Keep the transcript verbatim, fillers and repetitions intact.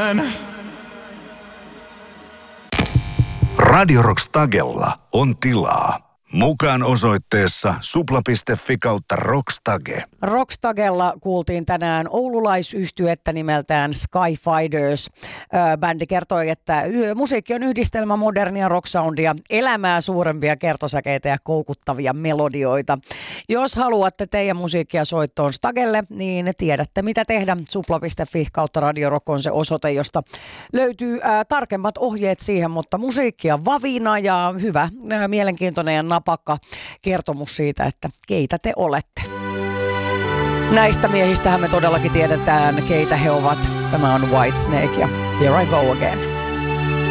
tänään. Radio Rock Stagella on tilaa. Mukaan osoitteessa supla piste fi kautta rockstage. Rockstagella kuultiin tänään oululaisyhtyettä nimeltään Skyfighters. Bändi kertoi, että musiikki on yhdistelmä modernia rocksoundia, elämää suurempia kertosäkeitä ja koukuttavia melodioita. Jos haluatte teidän musiikkia soittoon Stagelle, niin tiedätte mitä tehdä. supla piste fi kautta Radio Rock on se osoite, josta löytyy ää, tarkemmat ohjeet siihen, mutta musiikkia vavina ja hyvä, ää, mielenkiintoinen ja napakka kertomus siitä, että keitä te olette. Näistä miehistähän me todellakin tiedetään, keitä he ovat. Tämä on Whitesnake ja Here I Go Again.